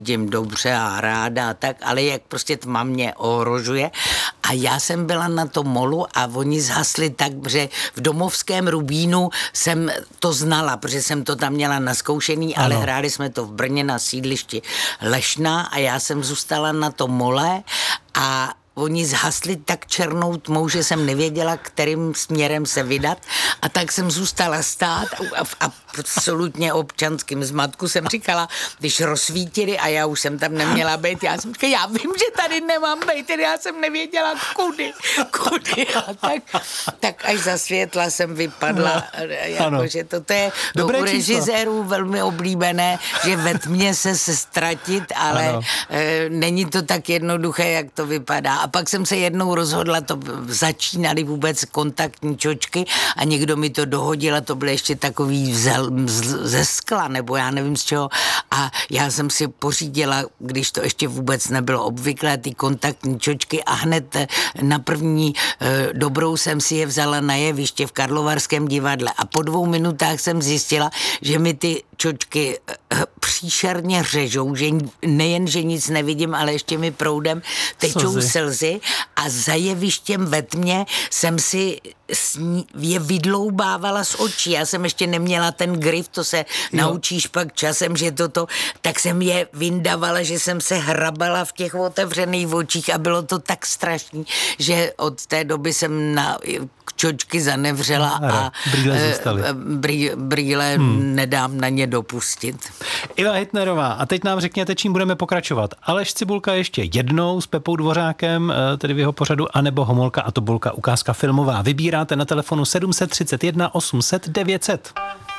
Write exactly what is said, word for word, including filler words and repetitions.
Dím dobře a ráda a tak, ale jak prostě tma mě ohrožuje. A já jsem byla na tom molu a oni zhasli tak, že v domovském Rubínu jsem to znala, protože jsem to tam měla naskoušený, ano. Ale hráli jsme to v Brně na sídlišti Lešná a já jsem zůstala na tom mole a oni zhasli tak černou tmou, že jsem nevěděla, kterým směrem se vydat a tak jsem zůstala stát a, a absolutně občanským zmatku jsem říkala, když rozsvítili a já už jsem tam neměla být, já jsem říkala, já vím, že tady nemám být, já jsem nevěděla kudy, kudy a tak, tak až za světla jsem vypadla, jako, že to, to je do u režisérů velmi oblíbené, že ve tmě se, se ztratit, ale e, není to tak jednoduché, jak to vypadá. A pak jsem se jednou rozhodla, to začínaly vůbec kontaktní čočky a někdo mi to dohodil a to bylo ještě takový vzel, ze skla, nebo já nevím z čeho. A já jsem si pořídila, když to ještě vůbec nebylo obvyklé, ty kontaktní čočky a hned na první e, dobrou jsem si je vzala na jeviště v Karlovarském divadle a po dvou minutách jsem zjistila, že mi ty čočky e, příšerně řežou, že nejen, že nic nevidím, ale ještě mi proudem tečou slzy. slzy a za jevištěm ve tmě jsem si je vydloubávala z očí. Já jsem ještě neměla ten grif, to se jo. naučíš pak časem, že toto, tak jsem je vyndavala, že jsem se hrabala v těch otevřených očích a bylo to tak strašný, že od té doby jsem na čočky zanevřela a brýle zůstaly. Brý, brýle hmm. nedám na ně dopustit. Iva Hitnerová, a teď nám řekněte, čím budeme pokračovat. Aleš Cibulka ještě jednou s Pepou Dvořákem, tedy v jeho pořadu, anebo Homolka a Tobolka, ukázka filmová. Vybíráte na telefonu sedm set třicet jedna osm set devět set.